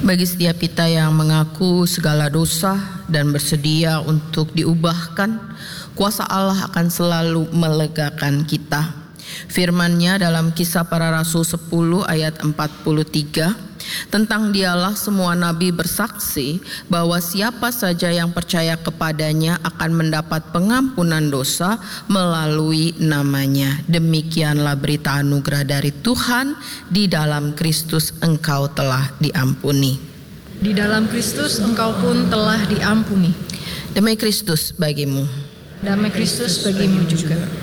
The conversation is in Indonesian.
Bagi setiap kita yang mengaku segala dosa dan bersedia untuk diubahkan, kuasa Allah akan selalu melegakan kita. Firman-Nya dalam Kisah Para Rasul 10 ayat 43, tentang Dialah semua nabi bersaksi bahwa siapa saja yang percaya kepadanya akan mendapat pengampunan dosa melalui namanya. Demikianlah berita anugerah dari Tuhan, di dalam Kristus engkau telah diampuni. Di dalam Kristus engkau pun telah diampuni. Damai Kristus bagimu. Damai Kristus bagimu juga.